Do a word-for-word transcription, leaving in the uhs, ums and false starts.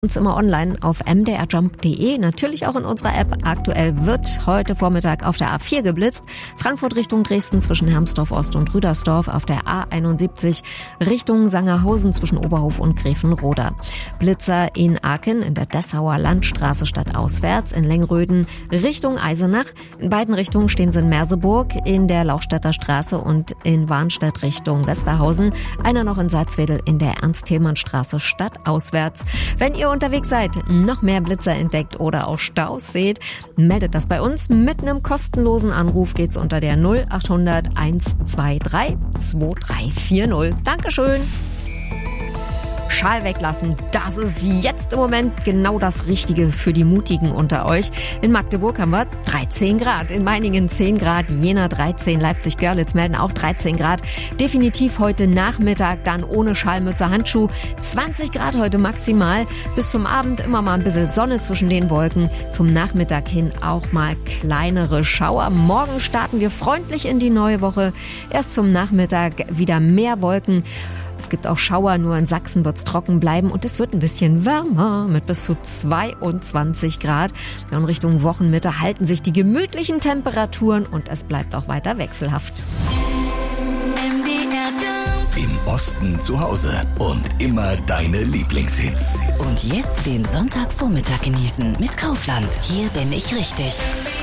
Uns immer online auf m d r jump punkt d e, natürlich auch in unserer App. Aktuell wird heute Vormittag auf der A vier geblitzt. Frankfurt Richtung Dresden zwischen Hermsdorf Ost und Rüdersdorf, auf der A einundsiebzig Richtung Sangerhausen zwischen Oberhof und Grevenroda. Blitzer in Aachen in der Dessauer Landstraße stadtauswärts, in Lengröden Richtung Eisenach. In beiden Richtungen stehen sie in Merseburg, in der Lauchstädter Straße und in Warnstedt Richtung Westerhausen. Einer noch in Salzwedel in der Ernst-Thälmann-Straße stadtauswärts. Wenn ihr unterwegs seid, noch mehr Blitzer entdeckt oder auch Staus seht, meldet das bei uns. Mit einem kostenlosen Anruf geht's unter der null acht hundert eins zwei drei zwei drei vier null. Dankeschön. Schal weglassen, das ist jetzt im Moment genau das Richtige für die Mutigen unter euch. In Magdeburg haben wir dreizehn Grad, in Meiningen zehn Grad, Jena dreizehn, Leipzig-Görlitz melden auch dreizehn Grad. Definitiv heute Nachmittag dann ohne Schalmütze, Handschuh, zwanzig Grad heute maximal. Bis zum Abend immer mal ein bisschen Sonne zwischen den Wolken. Zum Nachmittag hin auch mal kleinere Schauer. Morgen starten wir freundlich in die neue Woche. Erst zum Nachmittag wieder mehr Wolken. Es gibt auch Schauer, nur in Sachsen wird es trocken bleiben und es wird ein bisschen wärmer mit bis zu zweiundzwanzig Grad. In Richtung Wochenmitte halten sich die gemütlichen Temperaturen und es bleibt auch weiter wechselhaft. Im Osten zu Hause und immer deine Lieblingshits. Und jetzt den Sonntagvormittag genießen mit Kaufland. Hier bin ich richtig.